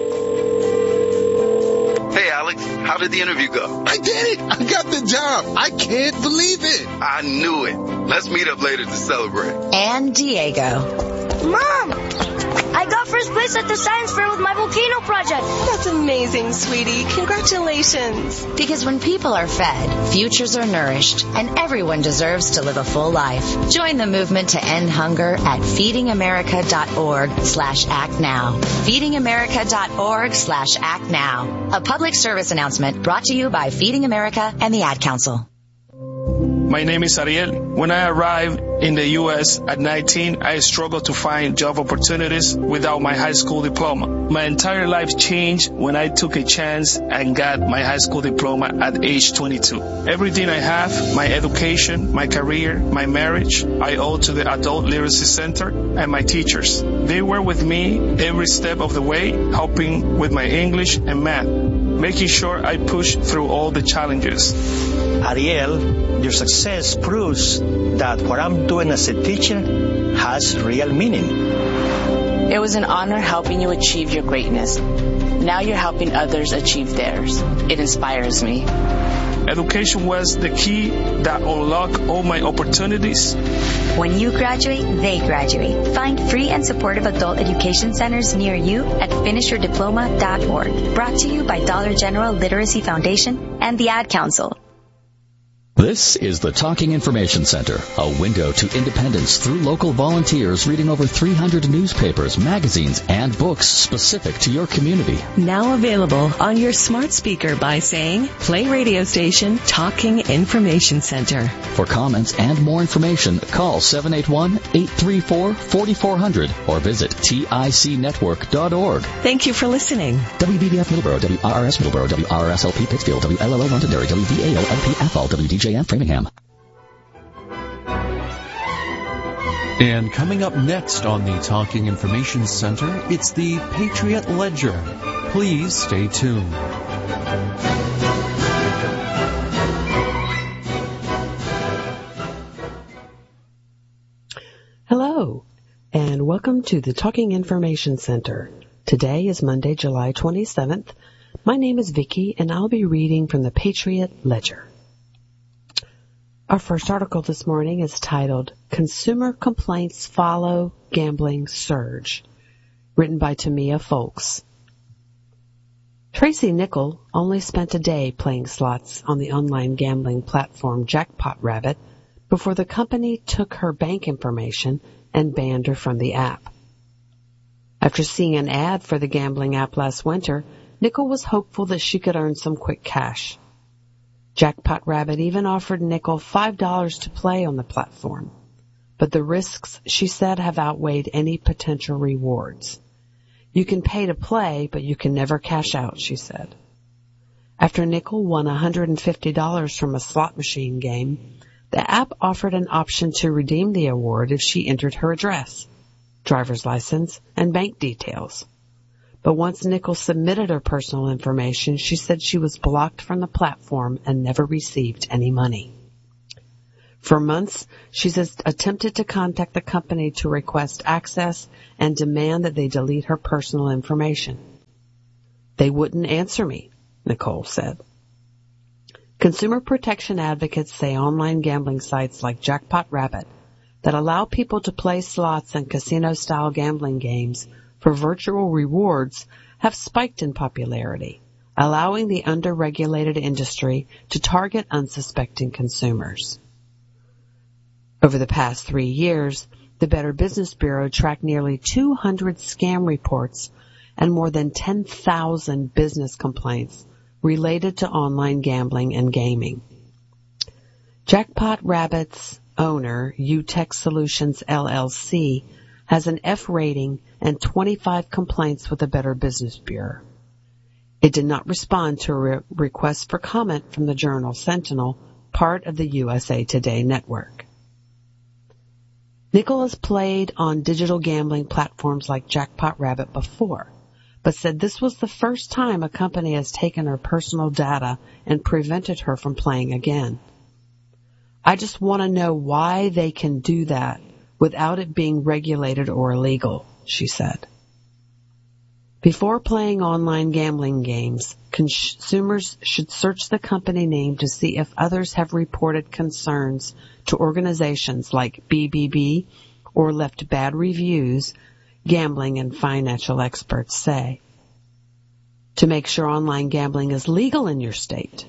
Hey, Alex, how did the interview go? I did it! I got the job! I can't believe it! I knew it. Let's meet up later to celebrate. And Diego. Mom! I got first place at the science fair with my volcano project. That's amazing, sweetie. Congratulations. Because when people are fed, futures are nourished, and everyone deserves to live a full life. Join the movement to end hunger at feedingamerica.org slash act now. feedingamerica.org slash act now. A public service announcement brought to you by Feeding America and the Ad Council. My name is Ariel. When I arrived in the U S at nineteen, I struggled to find job opportunities without my high school diploma. My entire life changed when I took a chance and got my high school diploma at age twenty-two. Everything I have, my education, my career, my marriage, I owe to the Adult Literacy Center and my teachers. They were with me every step of the way, helping with my English and math, making sure I push through all the challenges. Ariel, your success proves that what I'm doing as a teacher has real meaning. It was an honor helping you achieve your greatness. Now you're helping others achieve theirs. It inspires me. Education was the key that unlocked all my opportunities. When you graduate, they graduate. Find free and supportive adult education centers near you at finish your diploma dot org. Brought to you by Dollar General Literacy Foundation and the Ad Council. This is the Talking Information Center, a window to independence through local volunteers reading over three hundred newspapers, magazines, and books specific to your community. Now available on your smart speaker by saying, play radio station Talking Information Center. For comments and more information, call seven eight one, eight three four, four four zero zero or visit tic network dot org. Thank you for listening. W B B F Middleborough, W R R S Middleborough, W R R S L P Pittsfield, W L L O Londonderry, W V A O L P F L, W D J M Framingham. And coming up next on the Talking Information Center, it's the Patriot Ledger. Please stay tuned. Hello, and welcome to the Talking Information Center. Today is Monday, July twenty-seventh. My name is Vicki, and I'll be reading from the Patriot Ledger. Our first article this morning is titled, Consumer Complaints Follow Gambling Surge, written by Tamia Folks. Tracy Nickel only spent a day playing slots on the online gambling platform Jackpot Rabbit before the company took her bank information and banned her from the app. After seeing an ad for the gambling app last winter, Nickel was hopeful that she could earn some quick cash. Jackpot Rabbit even offered Nickel five dollars to play on the platform, but the risks, she said, have outweighed any potential rewards. You can pay to play, but you can never cash out, she said. After Nicole won one hundred fifty dollars from a slot machine game, the app offered an option to redeem the award if she entered her address, driver's license, and bank details. But once Nicole submitted her personal information, she said she was blocked from the platform and never received any money. For months, she's attempted to contact the company to request access and demand that they delete her personal information. They wouldn't answer me, Nicole said. Consumer protection advocates say online gambling sites like Jackpot Rabbit that allow people to play slots and casino-style gambling games for virtual rewards have spiked in popularity, allowing the under-regulated industry to target unsuspecting consumers. Over the past three years, the Better Business Bureau tracked nearly two hundred scam reports and more than ten thousand business complaints related to online gambling and gaming. Jackpot Rabbit's owner, Utech Solutions L L C, has an F rating and twenty-five complaints with the Better Business Bureau. It did not respond to a re- request for comment from the journal Sentinel, part of the U S A Today network. Nicole has played on digital gambling platforms like Jackpot Rabbit before, but said this was the first time a company has taken her personal data and prevented her from playing again. I just want to know why they can do that without it being regulated or illegal, she said. Before playing online gambling games, consumers should search the company name to see if others have reported concerns to organizations like B B B or left bad reviews, gambling and financial experts say. To make sure online gambling is legal in your state.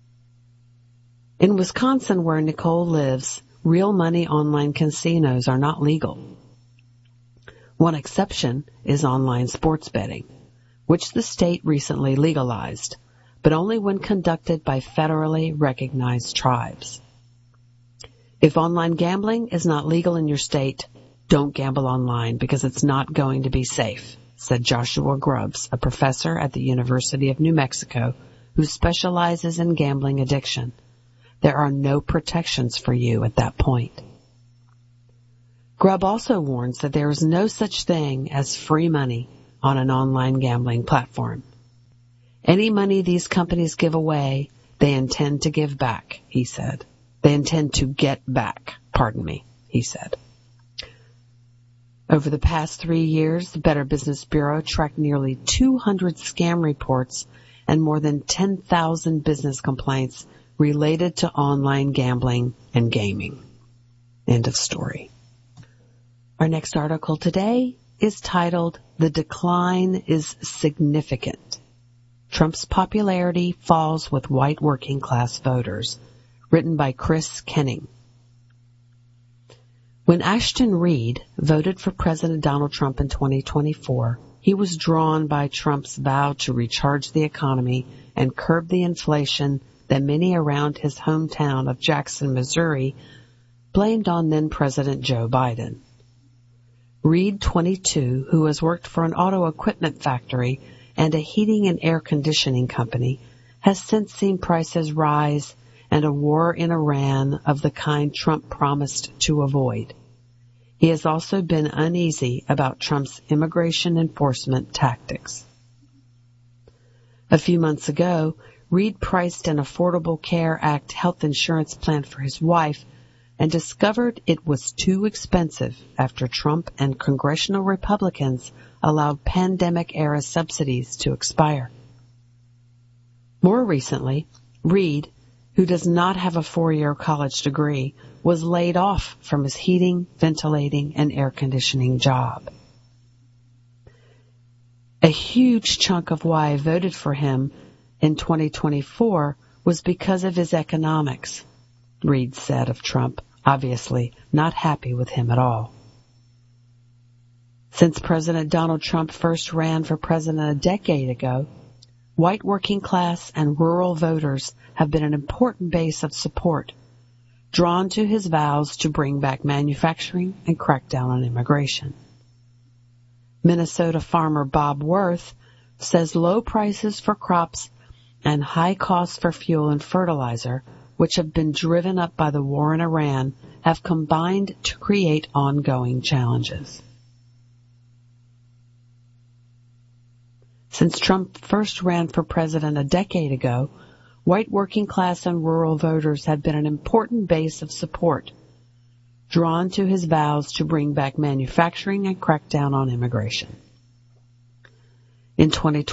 In Wisconsin, where Nicole lives, real money online casinos are not legal. One exception is online sports betting, which the state recently legalized, but only when conducted by federally recognized tribes. If online gambling is not legal in your state, don't gamble online because it's not going to be safe, said Joshua Grubbs, a professor at the University of New Mexico who specializes in gambling addiction. There are no protections for you at that point. Grubb also warns that there is no such thing as free money on an online gambling platform. Any money these companies give away, they intend to give back, he said. They intend to get back, pardon me, he said. Over the past three years, the Better Business Bureau tracked nearly two hundred scam reports and more than ten thousand business complaints related to online gambling and gaming. End of story. Our next article today is titled, "The Decline is Significant. Trump's Popularity Falls with White Working Class Voters," written by Chris Kenning. When Ashton Reed voted for President Donald Trump in twenty twenty-four, he was drawn by Trump's vow to recharge the economy and curb the inflation that many around his hometown of Jackson, Missouri, blamed on then-President Joe Biden. Reed, twenty-two, who has worked for an auto equipment factory and a heating and air conditioning company, has since seen prices rise and a war in Iran of the kind Trump promised to avoid. He has also been uneasy about Trump's immigration enforcement tactics. A few months ago, Reed priced an Affordable Care Act health insurance plan for his wife and discovered it was too expensive after Trump and congressional Republicans allowed pandemic-era subsidies to expire. More recently, Reed, who does not have a four-year college degree, was laid off from his heating, ventilating, and air conditioning job. A huge chunk of why I voted for him in twenty twenty-four was because of his economics, Reed said of Trump, obviously not happy with him at all. Since President Donald Trump first ran for president a decade ago, white working class and rural voters have been an important base of support, drawn to his vows to bring back manufacturing and crack down on immigration. Minnesota farmer Bob Worth says low prices for crops and high costs for fuel and fertilizer, which have been driven up by the war in Iran, have combined to create ongoing challenges. Since Trump first ran for president a decade ago, white working class and rural voters have been an important base of support, drawn to his vows to bring back manufacturing and crack down on immigration. In twenty twenty,